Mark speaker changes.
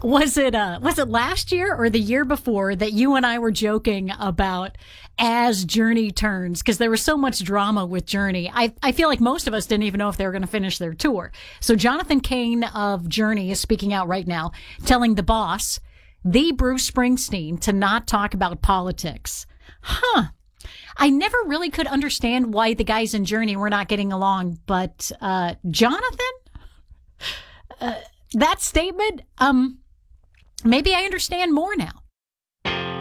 Speaker 1: Was it last year or the year before that you and I were joking about as Journey turns? Because there was so much drama with Journey. I feel like most of us didn't even know if they were going to finish their tour. So Jonathan Cain of Journey is speaking out right now, telling the boss, the Bruce Springsteen, to not talk about politics. Huh. I never really could understand why the guys in Journey were not getting along, but Jonathan, that statement, maybe I understand more now.